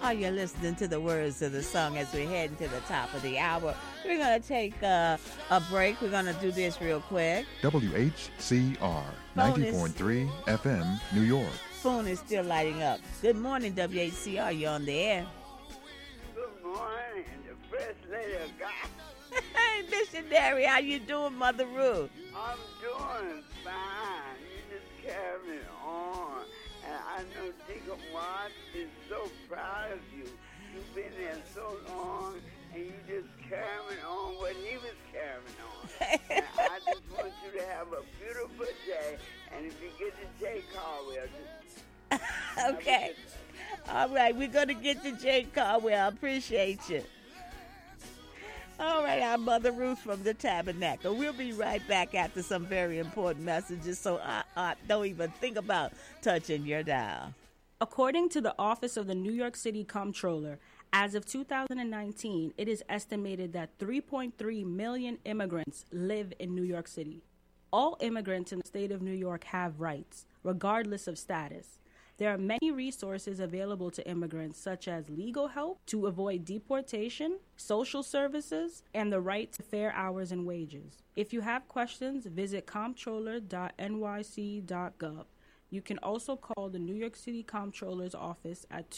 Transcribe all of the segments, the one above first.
while you're listening to the words of the song as we head into the top of the hour. We're going to take a break. We're going to do this real quick. WHCR 90.3 FM, New York. Phone is still lighting up. Good morning, WHCR. You're on the air. Good morning, the First Lady of God. Hey, missionary, how you doing, Mother Ruth? I'm doing fine. You just carry on. And I know Deacon Watts is so proud of you. You've been there so long, and you just carrying on what he was carrying on. And I just want you to have a beautiful day. And if you get to Jay Caldwell, just okay. All right, we're going to get to Jay Caldwell. I appreciate you. All right, I'm Mother Ruth from the Tabernacle. We'll be right back after some very important messages, so don't even think about touching your dial. According to the Office of the New York City Comptroller, as of 2019, it is estimated that 3.3 million immigrants live in New York City. All immigrants in the state of New York have rights, regardless of status. There are many resources available to immigrants, such as legal help to avoid deportation, social services, and the right to fair hours and wages. If you have questions, visit comptroller.nyc.gov. You can also call the New York City Comptroller's office at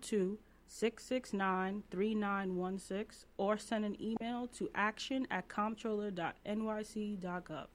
212-669-3916 or send an email to action@comptroller.nyc.gov.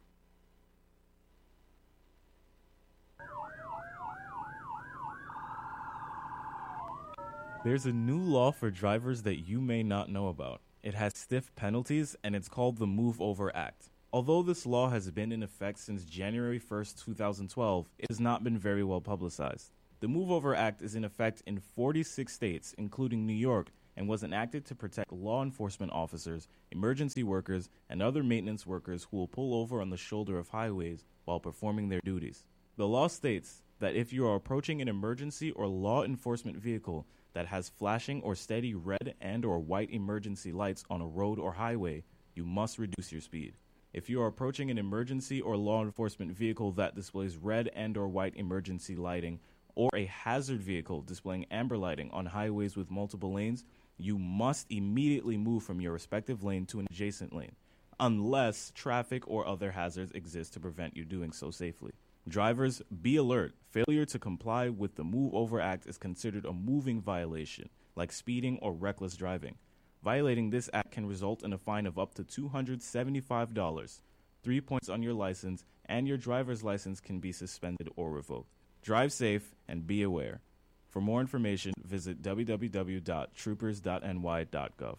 There's a new law for drivers that you may not know about. It has stiff penalties, and it's called the Move Over Act. Although this law has been in effect since January 1st, 2012, it has not been very well publicized. The Move Over Act is in effect in 46 states, including New York, and was enacted to protect law enforcement officers, emergency workers, and other maintenance workers who will pull over on the shoulder of highways while performing their duties. The law states that if you are approaching an emergency or law enforcement vehicle that has flashing or steady red and or white emergency lights on a road or highway, you must reduce your speed. If you are approaching an emergency or law enforcement vehicle that displays red and or white emergency lighting, or a hazard vehicle displaying amber lighting on highways with multiple lanes, you must immediately move from your respective lane to an adjacent lane, unless traffic or other hazards exist to prevent you doing so safely. Drivers, be alert. Failure to comply with the Move Over Act is considered a moving violation, like speeding or reckless driving. Violating this act can result in a fine of up to $275, 3 points on your license, and your driver's license can be suspended or revoked. Drive safe and be aware. For more information, visit www.troopers.ny.gov.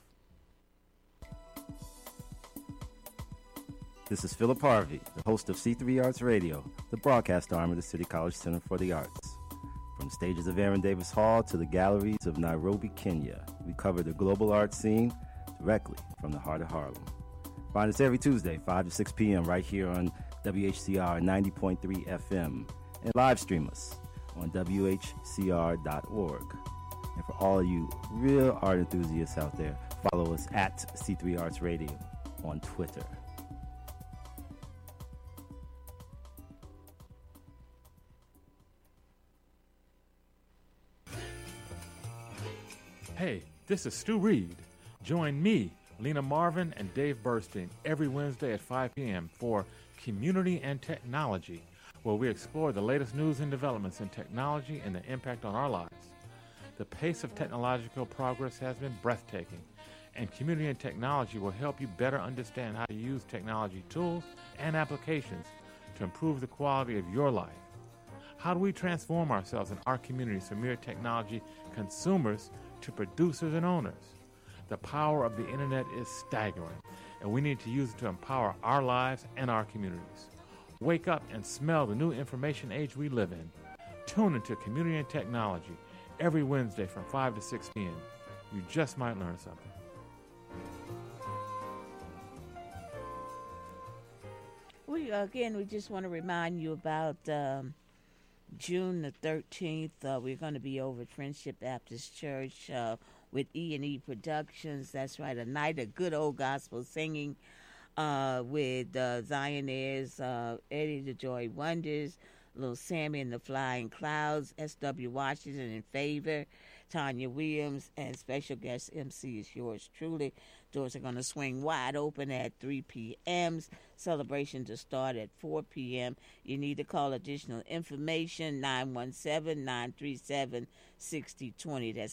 This is Philip Harvey, the host of C3 Arts Radio, the broadcast arm of the City College Center for the Arts. From the stages of Aaron Davis Hall to the galleries of Nairobi, Kenya, we cover the global art scene directly from the heart of Harlem. Find us every Tuesday, 5 to 6 p.m. right here on WHCR 90.3 FM and live stream us on WHCR.org. And for all of you real art enthusiasts out there, follow us at C3 Arts Radio on Twitter. Hey, this is Stu Reed. Join me, Lena Marvin, and Dave Burstein every Wednesday at 5 p.m. for Community and Technology, where we explore the latest news and developments in technology and the impact on our lives. The pace of technological progress has been breathtaking, and Community and Technology will help you better understand how to use technology tools and applications to improve the quality of your life. How do we transform ourselves and our communities from mere technology consumers to producers and owners? The power of the internet is staggering, and we need to use it to empower our lives and our communities. Wake up and smell the new information age we live in. Tune into Community and Technology every Wednesday from 5 to 6 p.m. You just might learn something. We just want to remind you about June the 13th. We're going to be over at Friendship Baptist Church with E&E Productions. That's right, a night of good old gospel singing with Zionaires, Eddie the Joy Wonders, Little Sammy and the Flying Clouds, S.W. Washington in Favor, Tanya Williams, and special guest MC is yours truly. Doors are going to swing wide open at 3 p.m. Celebration to start at 4 p.m. You need to call additional information, 917-937-6020. That's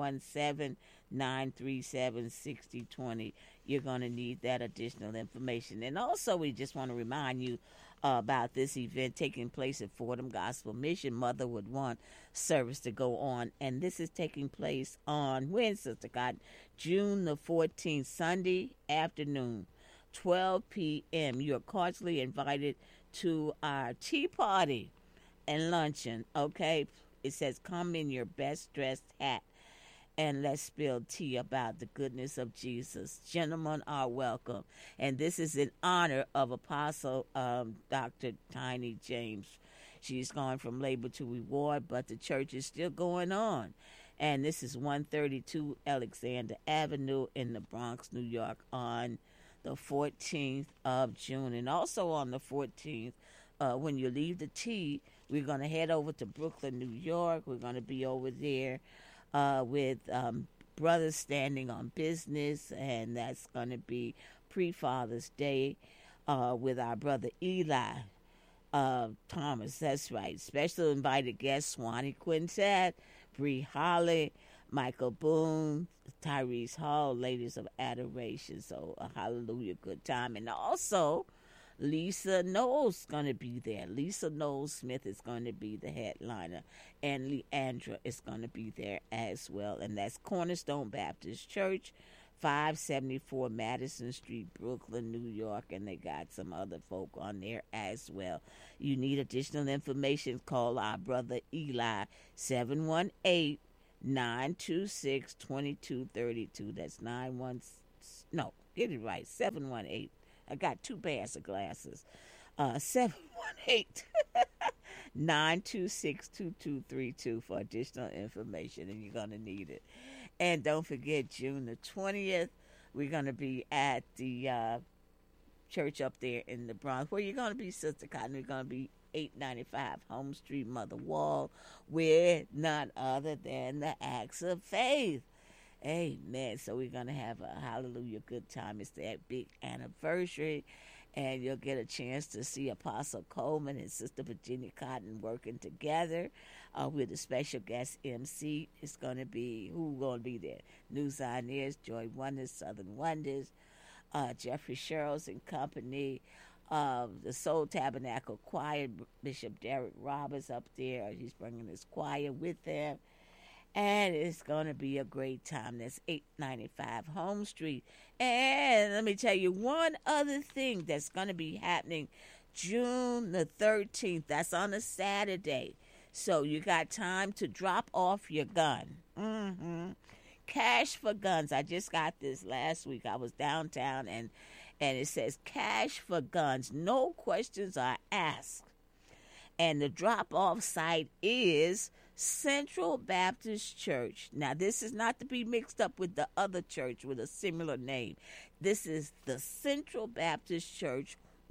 917-937-6020. You're going to need that additional information. And also, we just want to remind you about this event taking place at Fordham Gospel Mission. Mother would want service to go on, and this is taking place on when, Sister Cotton? June the 14th, Sunday afternoon, 12 p.m. You're cordially invited to our tea party and luncheon, okay? It says, come in your best dressed hat and let's spill tea about the goodness of Jesus. Gentlemen are welcome. And this is in honor of Apostle Dr. Tiny James. She's gone from labor to reward, but the church is still going on. And this is 132 Alexander Avenue in the Bronx, New York, on the 14th of June. And also on the 14th, when you leave the tea, we're going to head over to Brooklyn, New York. We're going to be over there with Brothers Standing on Business, and that's going to be pre-Father's Day with our brother Eli Thomas. That's right. Special invited guests, Swanee Quintet, Bree Holly, Michael Boone, Tyrese Hall, Ladies of Adoration. So a hallelujah, good time. And also, Lisa Knowles going to be there. Lisa Knowles Smith is going to be the headliner, and Leandra is going to be there as well. And that's Cornerstone Baptist Church, 574 Madison Street, Brooklyn, New York, and they got some other folk on there as well. You need additional information, call our brother Eli, 718-926-2232. That's 718. I got two pairs of glasses. 718-926-2232 for additional information, and you're going to need it. And don't forget, June the 20th, we're going to be at the church up there in the Bronx. Where you're going to be, Sister Cotton? We're going to be 895 Home Street, Mother Wall, with none other than the Acts of Faith. Amen. So we're going to have a hallelujah good time. It's that big anniversary, and you'll get a chance to see Apostle Coleman and Sister Virginia Cotton working together with a special guest MC. It's going to be, who's going to be there? New Zioneers, Joy Wonders, Southern Wonders, Jeffrey Sherrills and company, the Soul Tabernacle Choir, Bishop Derek Roberts up there. He's bringing his choir with him. And it's going to be a great time. That's 895 Home Street. And let me tell you one other thing that's going to be happening June the 13th. That's on a Saturday. So you got time to drop off your gun. Cash for Guns. I just got this last week. I was downtown, and it says Cash for Guns. No questions are asked. And the drop-off site is Central Baptist Church. Now, this is not to be mixed up with the other church with a similar name. This is the Central Baptist Church,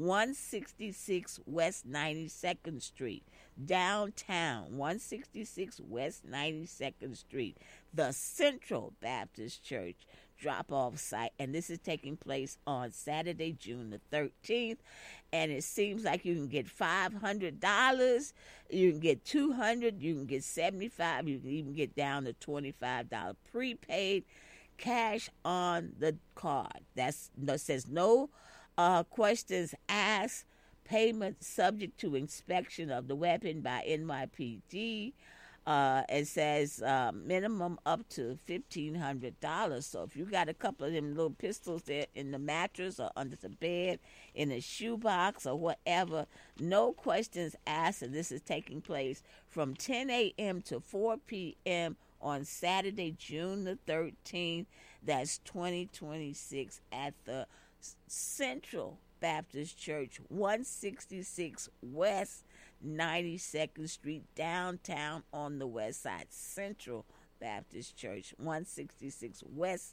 166 West 92nd Street, downtown, 166 West 92nd Street, the Central Baptist Church drop-off site. And this is taking place on Saturday, June the 13th. And it seems like you can get $500, you can get $200, you can get $75, you can even get down to $25 prepaid cash on the card. That says no questions asked. Payment subject to inspection of the weapon by NYPD. It says minimum up to $1,500. So if you got a couple of them little pistols there in the mattress or under the bed, in a shoebox or whatever, no questions asked. And this is taking place from 10 a.m. to 4 p.m. on Saturday, June the 13th. That's 2026 at the Central Baptist Church, 166 West 92nd Street, downtown on the west side. Central Baptist Church, 166 West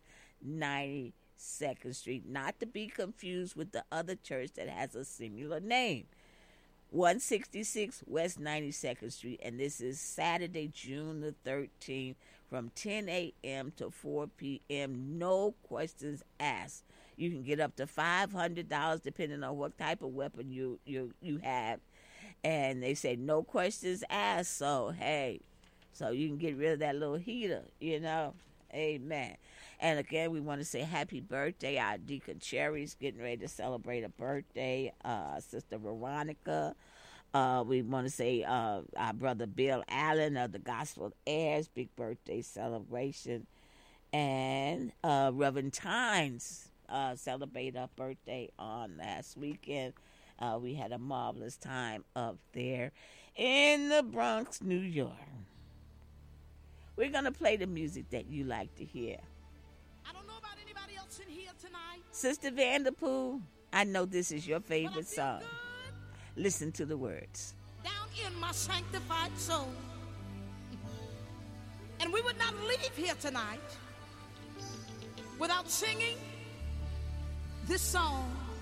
92nd Street. Not to be confused with the other church that has a similar name. 166 West 92nd Street, and this is Saturday, June the 13th, from 10 a.m. to 4 p.m. No questions asked. You can get up to $500 depending on what type of weapon you have, and they say no questions asked. So hey, so you can get rid of that little heater, you know. Amen. And again, we want to say happy birthday. Our Deacon Cherry's getting ready to celebrate a birthday. Sister Veronica. We want to say our brother Bill Allen of the Gospel Heirs, big birthday celebration. And Reverend Tynes celebrated her birthday on last weekend. We had a marvelous time up there in the Bronx, New York. We're going to play the music that you like to hear. I don't know about anybody else in here tonight. Sister Vanderpool, I know this is your favorite song. Listen to the words. Down in my sanctified soul. And we would not leave here tonight without singing this song.